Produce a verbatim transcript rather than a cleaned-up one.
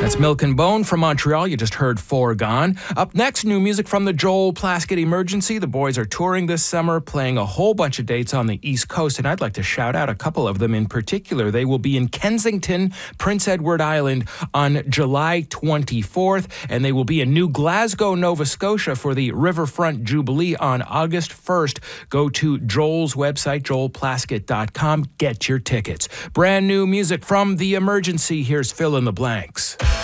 That's Milk and Bone from Montreal. You just heard Foregone. Up next, new music from the Joel Plaskett Emergency. The boys are touring this summer, playing a whole bunch of dates on the East Coast, and I'd like to shout out a couple of them in particular. They will be in Kensington, Prince Edward Island on July twenty-fourth, and they will be in New Glasgow, Nova Scotia for the Riverfront Jubilee on August first. Go to Joel's website, joel plaskett dot com. Get your tickets. Brand new music from The Emergency. Here's Fill in the Blanks.